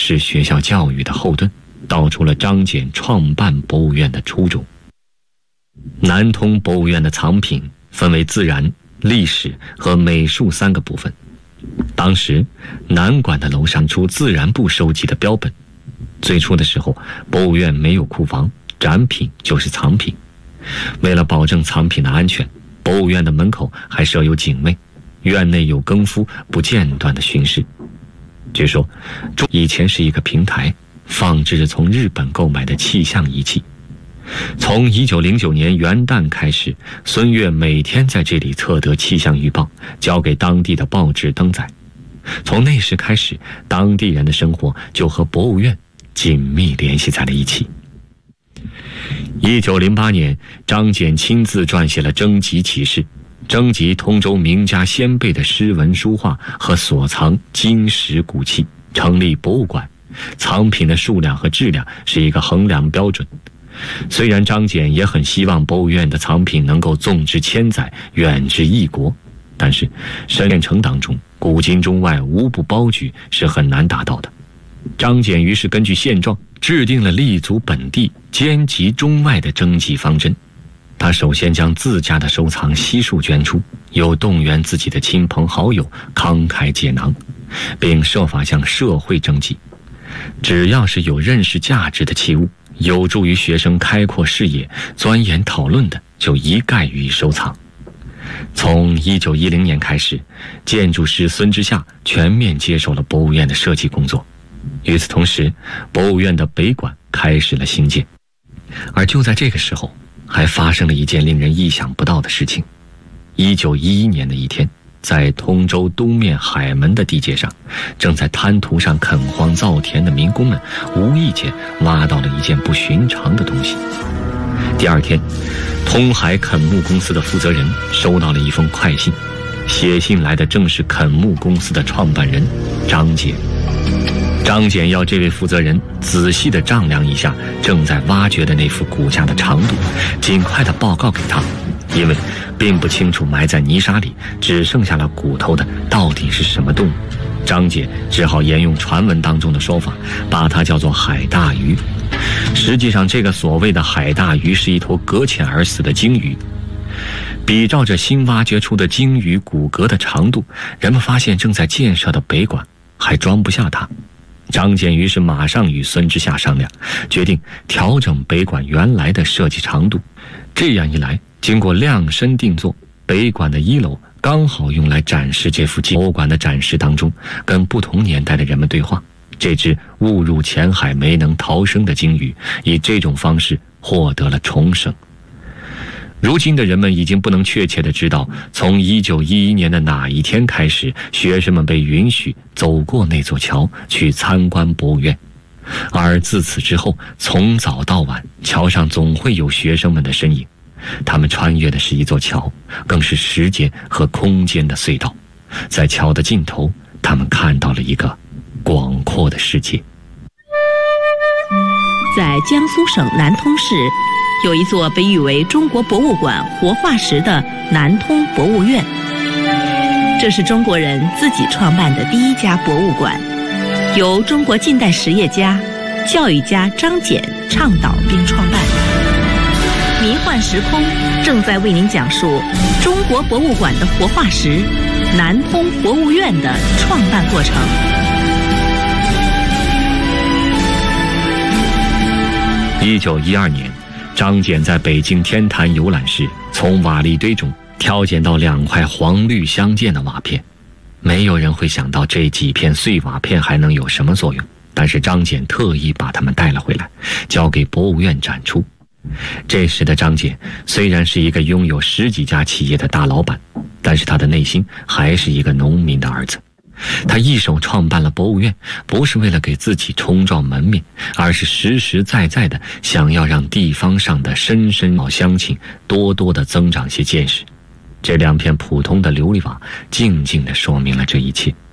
是学校教育的后盾，道出了张謇创办博物院的初衷。南通博物院的藏品分为自然、历史和美术3个部分。当时南馆的楼上出自然部收集的标本。最初的时候，博物院没有库房，展品就是藏品。为了保证藏品的安全，博物院的门口还设有警卫，院内有更夫不间断的巡视。据说以前是一个平台，放置着从日本购买的气象仪器。从1909年元旦开始，孙岳每天在这里测得气象预报，交给当地的报纸登载。从那时开始，当地人的生活就和博物院紧密联系在了一起。1908年，张謇亲自撰写了征集启事，征集通州名家先辈的诗文书画和所藏金石古器，成立博物馆。藏品的数量和质量是一个衡量标准。虽然张謇也很希望博物院的藏品能够纵至千载，远至异国，但是申炼城当中古今中外无不包举是很难达到的。张謇于是根据现状制定了立足本地、兼及中外的征集方针。他首先将自家的收藏悉数捐出，又动员自己的亲朋好友慷慨解囊，并设法向社会征集。只要是有认识价值的器物，有助于学生开阔视野、钻研讨论的，就一概予以收藏。从1910年开始，建筑师孙之夏全面接手了博物院的设计工作。与此同时，博物院的北馆开始了兴建。而就在这个时候，还发生了一件令人意想不到的事情。1911年的一天，在通州东面海门的地界上，正在滩涂上垦荒造田的民工们无意间挖到了一件不寻常的东西。第二天，通海垦牧公司的负责人收到了一封快信，写信来的正是垦牧公司的创办人张謇。张謇要这位负责人仔细地丈量一下正在挖掘的那副骨架的长度，尽快地报告给他，因为并不清楚埋在泥沙里只剩下了骨头的到底是什么动物。张謇只好沿用传闻当中的说法，把它叫做海大鱼。实际上，这个所谓的海大鱼是一头搁浅而死的鲸鱼。比照着新挖掘出的鲸鱼骨骼的长度，人们发现正在建设的北馆还装不下它。张謇于是马上与孙之夏商量，决定调整北馆原来的设计长度。这样一来，经过量身定做，北馆的1楼刚好用来展示这幅博物馆的展示当中，跟不同年代的人们对话。这只误入浅海没能逃生的鲸鱼，以这种方式获得了重生。如今的人们已经不能确切地知道，从1911年的哪一天开始，学生们被允许走过那座桥去参观博物院。而自此之后，从早到晚，桥上总会有学生们的身影。他们穿越的是一座桥，更是时间和空间的隧道。在桥的尽头，他们看到了一个广阔的世界。 在江苏省南通市，有一座被誉为中国博物馆活化石的南通博物院。这是中国人自己创办的第一家博物馆，由中国近代实业家、教育家张謇倡导并创办。迷幻时空正在为您讲述中国博物馆的活化石南通博物院的创办过程。 1912年，张謇在北京天坛游览时，从瓦砾堆中挑拣到2块黄绿相间的瓦片。没有人会想到这几片碎瓦片还能有什么作用，但是张謇特意把它们带了回来，交给博物院展出。这时的张謇虽然是一个拥有10几家企业的大老板，但是他的内心还是一个农民的儿子。他一手创办了博物院，不是为了给自己冲撞门面，而是实实在在的想要让地方上的深深老乡亲多多的增长些见识。这2片普通的琉璃瓦静静地说明了这一切。